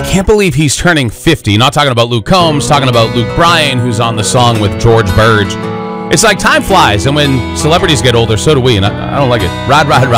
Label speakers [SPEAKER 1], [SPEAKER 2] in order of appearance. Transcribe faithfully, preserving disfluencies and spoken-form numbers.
[SPEAKER 1] can't believe he's turning fifty. Not talking about Luke Combs, talking about Luke Bryan, who's on the song with George Burge. It's like time flies, and when celebrities get older, so do we, and I, I don't like it. Ride, ride, ride.